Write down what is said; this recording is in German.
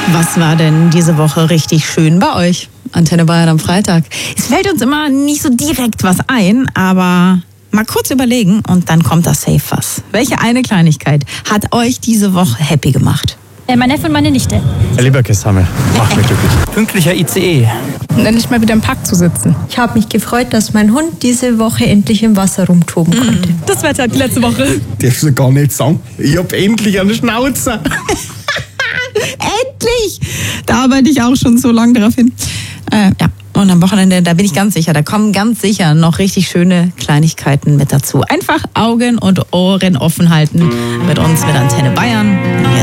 Was war denn diese Woche richtig schön bei euch? Antenne Bayern am Freitag. Es fällt uns immer nicht so direkt was ein, aber mal kurz überlegen und dann kommt das safe was. Welche eine Kleinigkeit hat euch diese Woche happy gemacht? Mein Neffe und meine Nichte. Leberkäshammel. Macht mich glücklich. Pünktlicher ICE. Und endlich mal wieder im Park zu sitzen. Ich habe mich gefreut, dass mein Hund diese Woche endlich im Wasser rumtoben konnte. Das Wetter die letzte Woche. Darfst du gar nicht sagen. Ich hab endlich eine Schnauze. Endlich! Da arbeite ich auch schon so lange darauf hin. Ja. Und am Wochenende, da bin ich ganz sicher, da kommen ganz sicher noch richtig schöne Kleinigkeiten mit dazu. Einfach Augen und Ohren offen halten mit uns, mit Antenne Bayern.